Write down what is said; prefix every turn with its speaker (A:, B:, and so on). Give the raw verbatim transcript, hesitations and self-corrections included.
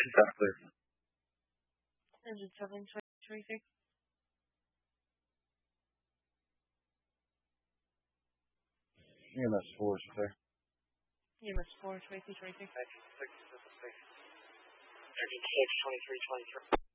A: Sound clear.
B: Engine seven twenty-six.
A: E M S four is clear.
B: E M S four, twenty-three twenty-six.
C: Engine six, this is six. Engine six, twenty-three twenty-three.